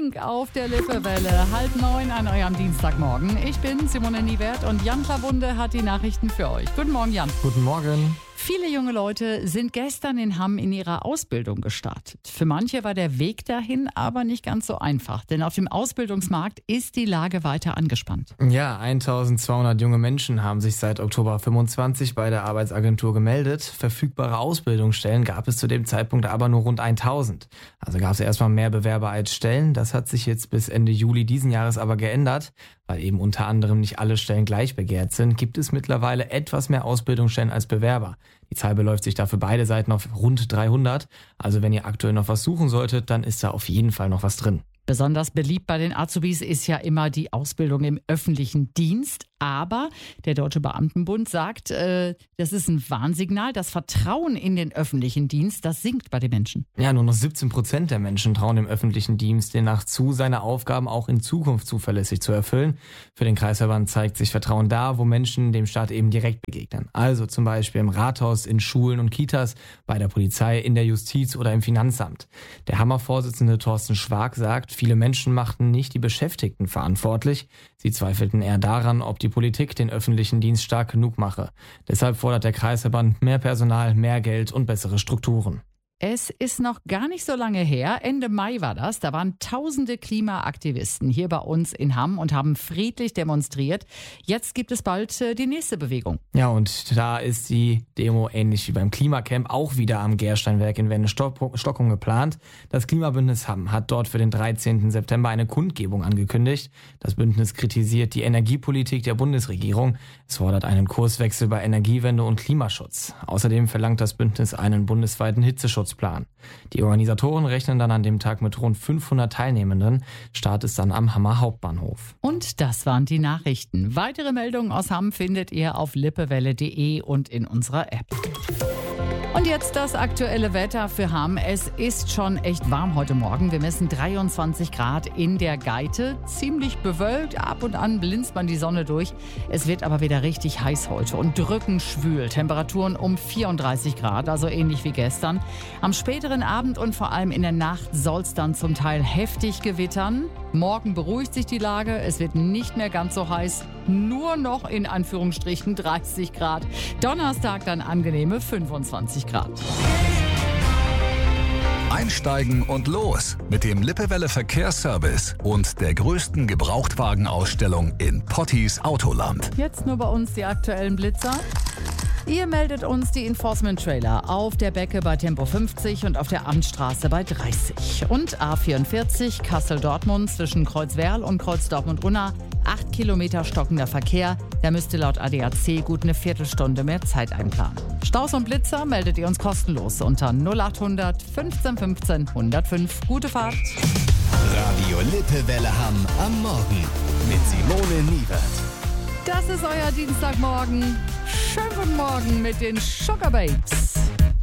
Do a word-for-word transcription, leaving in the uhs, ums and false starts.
Pink auf der Lippewelle. Halb neun an eurem Dienstagmorgen. Ich bin Simone Niewert und Jan Klawunde hat die Nachrichten für euch. Guten Morgen, Jan. Guten Morgen. Viele junge Leute sind gestern in Hamm in ihrer Ausbildung gestartet. Für manche war der Weg dahin aber nicht ganz so einfach, denn auf dem Ausbildungsmarkt ist die Lage weiter angespannt. Ja, eintausendzweihundert junge Menschen haben sich seit Oktober fünfundzwanzig bei der Arbeitsagentur gemeldet. Verfügbare Ausbildungsstellen gab es zu dem Zeitpunkt aber nur rund tausend. Also gab es erstmal mehr Bewerber als Stellen. Das hat sich jetzt bis Ende Juli diesen Jahres aber geändert. Weil eben unter anderem nicht alle Stellen gleich begehrt sind, gibt es mittlerweile etwas mehr Ausbildungsstellen als Bewerber. Die Zahl beläuft sich da für beide Seiten auf rund dreihundert. Also wenn ihr aktuell noch was suchen solltet, dann ist da auf jeden Fall noch was drin. Besonders beliebt bei den Azubis ist ja immer die Ausbildung im öffentlichen Dienst. Aber der Deutsche Beamtenbund sagt, äh, das ist ein Warnsignal. Das Vertrauen in den öffentlichen Dienst, das sinkt bei den Menschen. Ja, nur noch siebzehn Prozent der Menschen trauen dem öffentlichen Dienst demnach zu, seine Aufgaben auch in Zukunft zuverlässig zu erfüllen. Für den Kreisverband zeigt sich Vertrauen da, wo Menschen dem Staat eben direkt begegnen. Also zum Beispiel im Rathaus, in Schulen und Kitas, bei der Polizei, in der Justiz oder im Finanzamt. Der Hammer-Vorsitzende Thorsten Schwag sagt, viele Menschen machten nicht die Beschäftigten verantwortlich. Sie zweifelten eher daran, ob die Politik den öffentlichen Dienst stark genug mache. Deshalb fordert der Kreisverband mehr Personal, mehr Geld und bessere Strukturen. Es ist noch gar nicht so lange her, Ende Mai war das, da waren tausende Klimaaktivisten hier bei uns in Hamm und haben friedlich demonstriert. Jetzt gibt es bald äh, die nächste Bewegung. Ja, und da ist die Demo ähnlich wie beim Klimacamp auch wieder am Gersteinwerk in Wenne-Stockung geplant. Das Klimabündnis Hamm hat dort für den dreizehnten September eine Kundgebung angekündigt. Das Bündnis kritisiert die Energiepolitik der Bundesregierung. Es fordert einen Kurswechsel bei Energiewende und Klimaschutz. Außerdem verlangt das Bündnis einen bundesweiten Hitzeschutz. Plan. Die Organisatoren rechnen dann an dem Tag mit rund fünfhundert Teilnehmenden. Start ist dann am Hammer Hauptbahnhof. Und das waren die Nachrichten. Weitere Meldungen aus Hamm findet ihr auf lippewelle punkt de und in unserer App. Und jetzt das aktuelle Wetter für Hamm. Es ist schon echt warm heute Morgen. Wir messen dreiundzwanzig Grad in der Geite. Ziemlich bewölkt, ab und an blinzt man die Sonne durch. Es wird aber wieder richtig heiß heute und drückend schwül. Temperaturen um vierunddreißig Grad, also ähnlich wie gestern. Am späteren Abend und vor allem in der Nacht soll es dann zum Teil heftig gewittern. Morgen beruhigt sich die Lage. Es wird nicht mehr ganz so heiß. Nur noch in Anführungsstrichen dreißig Grad. Donnerstag dann angenehme fünfundzwanzig Grad. Einsteigen und los mit dem Lippewelle Verkehrsservice und der größten Gebrauchtwagenausstellung in Potties Autoland. Jetzt nur bei uns die aktuellen Blitzer. Ihr meldet uns die Enforcement-Trailer auf der Becke bei Tempo fünfzig und auf der Amtstraße bei dreißig. Und A vierundvierzig Kassel-Dortmund zwischen Kreuzwerl und Kreuz-Dortmund-Unna. Acht Kilometer stockender Verkehr. Da müsst ihr laut A D A C gut eine Viertelstunde mehr Zeit einplanen. Staus und Blitzer meldet ihr uns kostenlos unter null achthundert fünfzehn fünfzehn hundertfünf. Gute Fahrt. Radio Lippewelle Hamm am Morgen mit Simone Niewert. Das ist euer Dienstagmorgen. Schönen guten Morgen mit den Sugar Babes.